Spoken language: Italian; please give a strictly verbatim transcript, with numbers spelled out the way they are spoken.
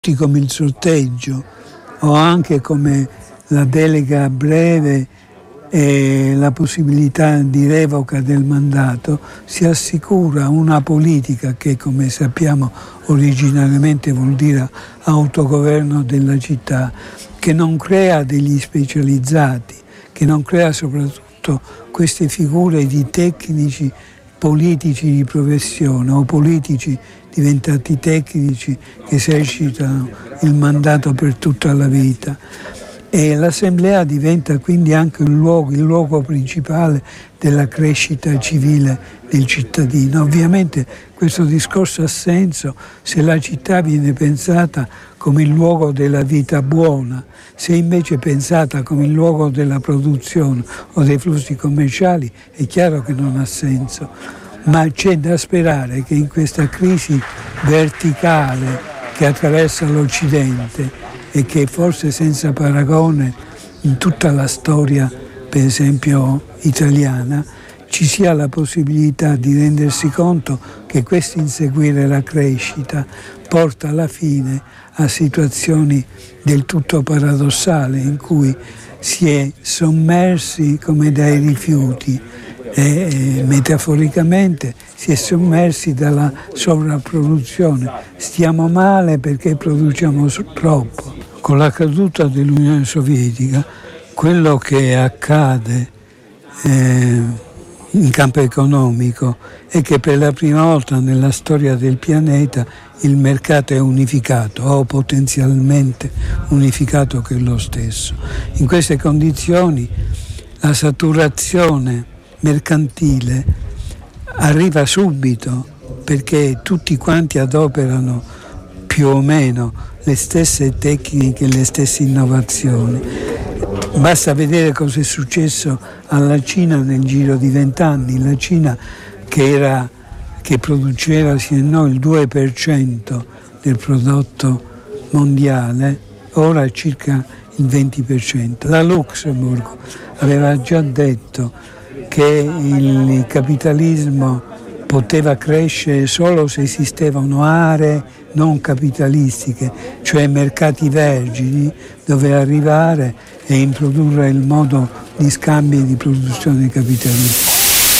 come il sorteggio o anche come la delega breve e la possibilità di revoca del mandato, si assicura una politica che, come sappiamo, originariamente vuol dire autogoverno della città, che non crea degli specializzati, che non crea soprattutto queste figure di tecnici politici di professione o politici diventati tecnici che esercitano il mandato per tutta la vita. E l'assemblea diventa quindi anche il luogo, il luogo principale della crescita civile del cittadino. Ovviamente questo discorso ha senso se la città viene pensata come il luogo della vita buona, se invece è pensata come il luogo della produzione o dei flussi commerciali è chiaro che non ha senso. Ma c'è da sperare che in questa crisi verticale che attraversa l'Occidente e che forse senza paragone in tutta la storia, per esempio italiana, ci sia la possibilità di rendersi conto che questo inseguire la crescita porta alla fine a situazioni del tutto paradossali in cui si è sommersi come dai rifiuti e, e metaforicamente si è sommersi dalla sovrapproduzione. Stiamo male perché produciamo troppo. Con la caduta dell'Unione Sovietica, quello che accade eh, in campo economico è che per la prima volta nella storia del pianeta il mercato è unificato o potenzialmente unificato che è lo stesso. In queste condizioni la saturazione mercantile arriva subito perché tutti quanti adoperano più o meno le stesse tecniche, le stesse innovazioni. Basta vedere cosa è successo alla Cina nel giro di vent'anni. La Cina che, era, che produceva sì e no il due per cento del prodotto mondiale, ora è circa il venti per cento. La Luxemburgo aveva già detto che il capitalismo poteva crescere solo se esistevano aree non capitalistiche, cioè mercati vergini dove arrivare e introdurre il modo di scambio e di produzione capitalista.